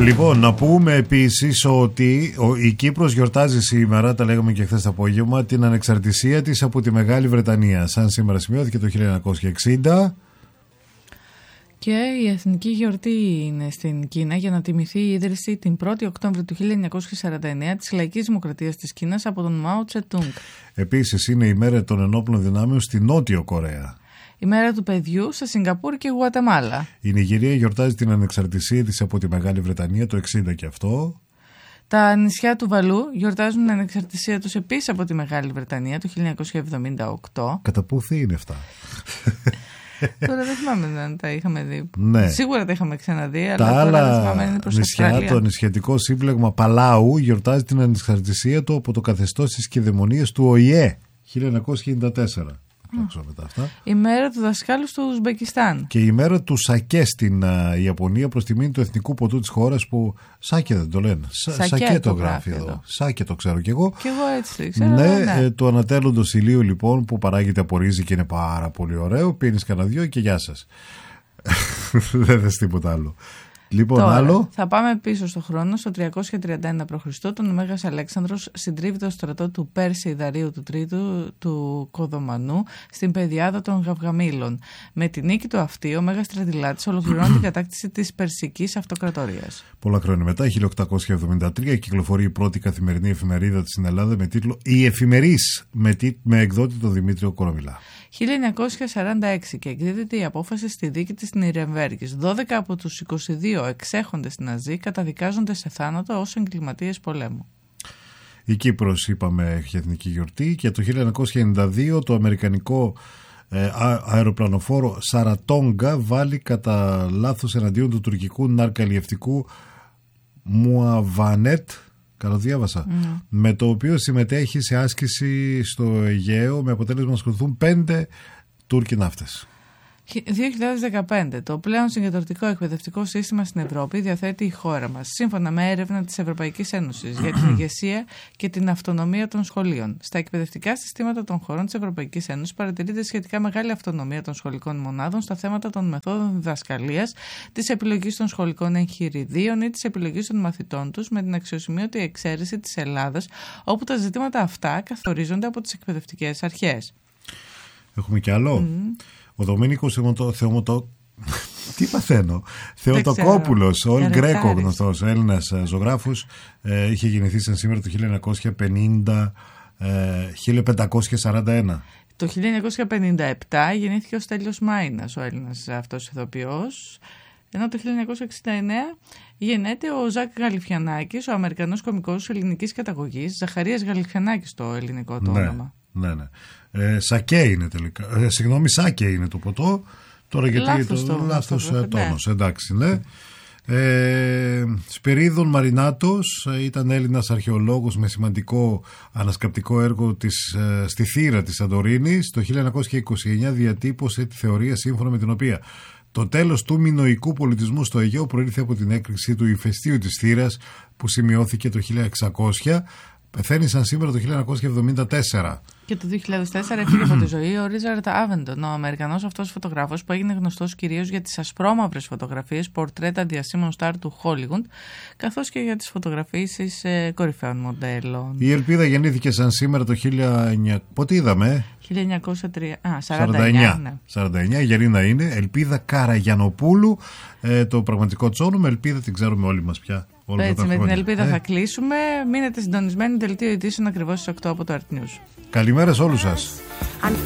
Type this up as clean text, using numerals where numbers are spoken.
Λοιπόν, να πούμε επίσης ότι η Κύπρος γιορτάζει σήμερα, τα λέγαμε και χθες το απόγευμα, την ανεξαρτησία της από τη Μεγάλη Βρετανία. Σαν σήμερα σημειώθηκε το 1960. Και η εθνική γιορτή είναι στην Κίνα για να τιμηθεί η ίδρυση την 1η Οκτώβριου του 1949 της Λαϊκής Δημοκρατίας της Κίνας από τον Μάο Τσετούνγκ. Επίσης είναι η μέρα των ενόπλων δυνάμεων στη Νότιο Κορέα. Η μέρα του παιδιού σε Σιγκαπούρη και Γουατεμάλα. Η Νιγηρία γιορτάζει την ανεξαρτησία της από τη Μεγάλη Βρετανία το 1960 και αυτό. Τα νησιά του Βαλού γιορτάζουν την ανεξαρτησία τους επίσης από τη Μεγάλη Βρετανία το 1978. Κατά πούθη είναι αυτά. Τώρα δεν θυμάμαι αν τα είχαμε δει. Ναι. Σίγουρα τα είχαμε ξαναδεί, τα αλλά άλλα τώρα δεν θυμάμαι, είναι προς νησιά, το νησιατικό σύμπλεγμα Παλάου γιορτάζει την ανεξαρτησία του από το καθεστώς της κυδαιμονίας του ΟΗΕ 1994. Μετά αυτά. Η μέρα του δασκάλου στο Ουσμπεκιστάν. Και η μέρα του σακέ στην Ιαπωνία προς τιμή του εθνικού ποτού της χώρας που σάκε δεν το λένε. Σακέ το γράφει εδώ. Σάκε το ξέρω κι εγώ. Κι εγώ έτσι ξέρω. Ναι. Του ανατέλλοντος ηλίου λοιπόν που παράγεται από ρύζι και είναι πάρα πολύ ωραίο. Πίνεις κανένα δυο και γεια σας. Δεν θες τίποτα άλλο. Λοιπόν, τώρα, άλλο. θα πάμε πίσω στο χρόνο, στο 331 π.Χ. Τον Μέγας Αλέξανδρος συντρίβει το στρατό του Πέρση Δαρίου του Τρίτου του Κοδομανού στην πεδιάδα των Γαυγαμήλων. Με τη νίκη του αυτή, ο Μέγας Στρατιλάτης ολοκληρώνει την κατάκτηση της Περσικής Αυτοκρατορίας. Πολλά χρόνια μετά, 1873, κυκλοφορεί η πρώτη καθημερινή εφημερίδα της στην Ελλάδα με τίτλο «Η Εφημερής» με εκδότη τον Δημήτριο Κορομιλά. 1946 και εκδίδεται η απόφαση στη δίκη της Νιρεμβέργης. 12 από τους 22 εξέχοντες Ναζί καταδικάζονται σε θάνατο ως εγκληματίες πολέμου. Η Κύπρος, είπαμε, έχει εθνική γιορτή και το 1992 το αμερικανικό αεροπλανοφόρο Σαρατόγκα βάλει κατά λάθος εναντίον του τουρκικού ναρκαλλιευτικού Μουαβάνετ, καλοδιάβασα, με το οποίο συμμετέχει σε άσκηση στο Αιγαίο με αποτέλεσμα να σκοτωθούν 5 Τούρκοι ναύτες. 2015. Το πλέον συγκεντρωτικό εκπαιδευτικό σύστημα στην Ευρώπη διαθέτει η χώρα μας, σύμφωνα με έρευνα της Ευρωπαϊκής Ένωσης για την ηγεσία και την αυτονομία των σχολείων. Στα εκπαιδευτικά συστήματα των χωρών της Ευρωπαϊκής Ένωσης παρατηρείται σχετικά μεγάλη αυτονομία των σχολικών μονάδων στα θέματα των μεθόδων διδασκαλίας, της επιλογής των σχολικών εγχειριδίων ή της επιλογής των μαθητών τους, με την αξιοσημείωτη εξαίρεση της Ελλάδας, όπου τα ζητήματα αυτά καθορίζονται από τις εκπαιδευτικές αρχές. Έχουμε κι άλλο. Ο Δομήνικος τι παθαίνω. Θεοτοκόπουλος, ο Γκρέκο, γνωστός Έλληνας ζωγράφος, είχε γεννηθεί σαν σήμερα το 1541. Το 1957 γεννήθηκε ο Στέλιος Μάινας, ο Έλληνας αυτός ηθοποιός. Ενώ το 1969 γεννέται ο Ζακ Γαλιφιανάκης, ο Αμερικανός κωμικός ελληνικής καταγωγής. Ζαχαρίας Γαλιφιανάκης το ελληνικό του όνομα. Ναι. Σακέ είναι τελικά. Συγγνώμη, σάκε είναι το ποτό. Τώρα γιατί λάθος τόνος. Εντάξει, ναι. Σπυρίδων Μαρινάτος ήταν Έλληνας αρχαιολόγος με σημαντικό ανασκαπτικό έργο στη θύρα της Σαντορίνης. Το 1929 διατύπωσε τη θεωρία σύμφωνα με την οποία το τέλος του μινωικού πολιτισμού στο Αιγαίο προήλθε από την έκρηξη του ηφαιστείου της θύρας που σημειώθηκε το 1600. Πεθαίνει σαν σήμερα το 1974. Και το 2004 έφυγε από τη ζωή ο Ρίτσαρντ Άβεντον, ο Αμερικανός αυτός φωτογράφος που έγινε γνωστός κυρίως για τις ασπρόμαυρες φωτογραφίες, πορτρέτα διασήμων στάρ του Χόλιγουντ, καθώς και για τις φωτογραφίσεις κορυφαίων μοντέλων. Η Ελπίδα γεννήθηκε σαν σήμερα το 1900. Πότε είδαμε? 1949. Ναι. 49, η Γερίνα είναι. Ελπίδα Καραγιανοπούλου. Το πραγματικό της όνομα. Ελπίδα την ξέρουμε όλοι μας πια. Έτσι, με την Ελπίδα θα κλείσουμε. Μείνετε συντονισμένοι, δελτίο ειδήσεων ακριβώς στις 8 από το Art News. Καλημέρα σε όλους σας.